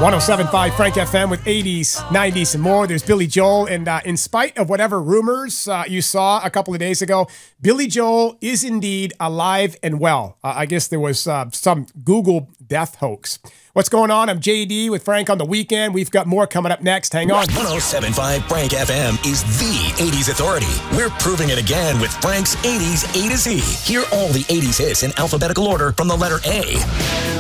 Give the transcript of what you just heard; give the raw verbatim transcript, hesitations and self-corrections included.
one oh seven point five Frank F M with eighties, nineties, and more. There's Billy Joel. And uh, in spite of whatever rumors uh, you saw a couple of days ago, Billy Joel is indeed alive and well. Uh, I guess there was uh, some Google death hoax. What's going on? I'm J D with Frank on the weekend. We've got more coming up next. Hang on. one oh seven point five Frank F M is the eighties authority. We're proving it again with Frank's eighties A to Z. Hear all the eighties hits in alphabetical order from the letter A.